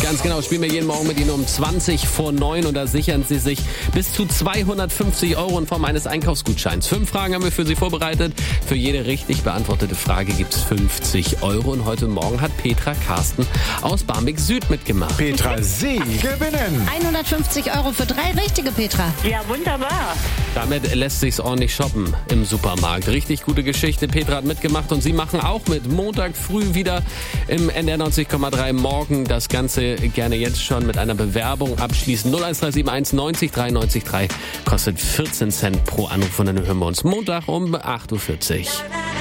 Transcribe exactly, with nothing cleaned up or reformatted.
Ganz genau, spielen wir jeden Morgen mit Ihnen um zwanzig vor neun und da sichern Sie sich bis zu zweihundertfünfzig Euro in Form eines Einkaufsgutscheins. Fünf Fragen haben wir für Sie vorbereitet. Für jede richtig beantwortete Frage gibt es fünfzig Euro und heute Morgen hat Petra Carsten aus Barmbek Süd mitgemacht. Petra, Sie gewinnen hundertfünfzig Euro für drei richtige, Petra. Ja, wunderbar. Damit lässt sich's ordentlich shoppen im Supermarkt. Richtig gute Geschichte. Petra hat mitgemacht und Sie machen auch mit. Montag früh wieder im N D R neunzig Komma drei morgen. Das Ganze gerne jetzt schon mit einer Bewerbung abschließen. null eins drei sieben eins neunzig drei neunzig drei kostet vierzehn Cent pro Anruf und dann hören wir uns Montag um acht Uhr vierzig.